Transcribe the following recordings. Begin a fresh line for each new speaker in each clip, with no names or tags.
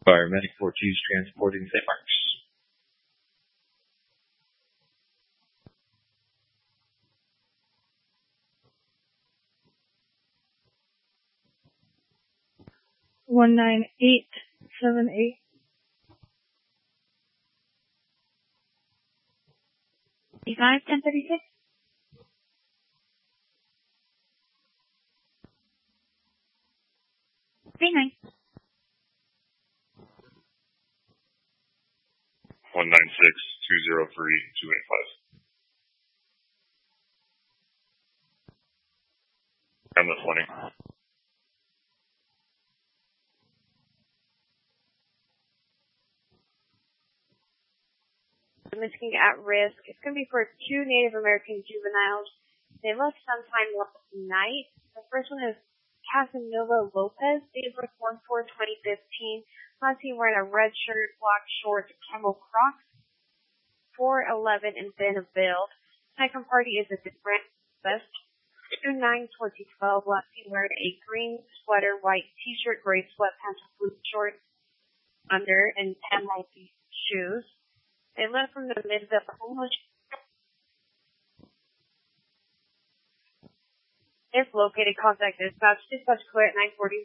Paramedic 42 is transporting St. Mark's.
One 9878.
D5 1036. B9.
196-203-285. I'm the 20.
Missing at risk. It's going to be for 2 Native American juveniles. They left sometime last night. The first one is Casanova Lopez, date of birth 1/4/2015. Last seen wearing a red shirt, black shorts, camel crocs, 4'11" in thin build. Second party is a different vest. 2/9/2012. Last seen wearing a green sweater, white t-shirt, gray sweatpants with blue shorts under, and tan Nike shoes. They left from the midst of homeless. If located, contact dispatch. Dispatch clear at 9:40.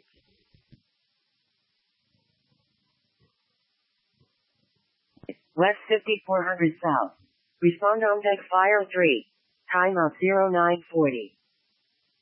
West 5400 South. Respond on deck fire 3. Time of 0940.